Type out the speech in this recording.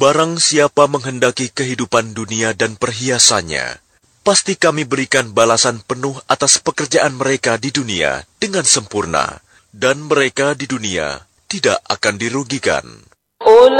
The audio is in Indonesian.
Barang siapa menghendaki kehidupan dunia dan perhiasannya, pasti kami berikan balasan penuh atas pekerjaan mereka di dunia dengan sempurna, dan mereka di dunia tidak akan dirugikan.